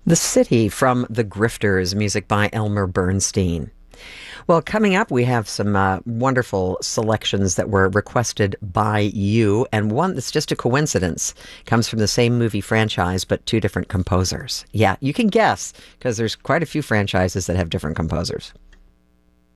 The City from The Grifters, music by Elmer Bernstein. Well, coming up, we have some wonderful selections that were requested by you, and one that's just a coincidence comes from the same movie franchise, but two different composers. Yeah, you can guess, because there's quite a few franchises that have different composers.